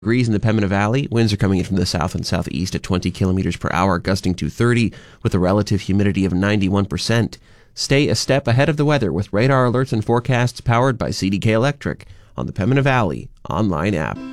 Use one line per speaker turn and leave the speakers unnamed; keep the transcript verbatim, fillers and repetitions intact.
degrees in the Pembina Valley. Winds are coming in from the south and southeast at twenty kilometers per hour, gusting to thirty, with a relative humidity of ninety-one percent. Stay a step ahead of the weather with radar alerts and forecasts powered by C D K Electric on the Pembina Valley online app.